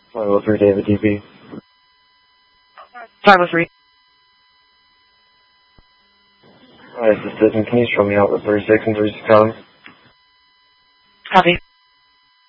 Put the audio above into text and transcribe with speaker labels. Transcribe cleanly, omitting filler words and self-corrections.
Speaker 1: 503 David DB.
Speaker 2: 503.
Speaker 1: Hi, this is Citizen. Can you show me out with 36 and 36 columns?
Speaker 2: Copy.